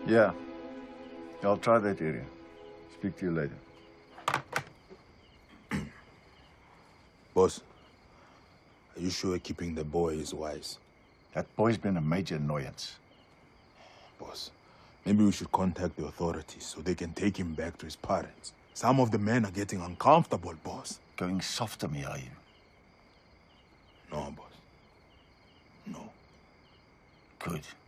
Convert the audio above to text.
Yeah. I'll try that area. Speak to you later. Boss, are you sure keeping the boy is wise? That boy's been a major annoyance. Boss, maybe we should contact the authorities so they can take him back to his parents. Some of the men are getting uncomfortable, boss. Going soft on me, are you? No, boss. No. Good.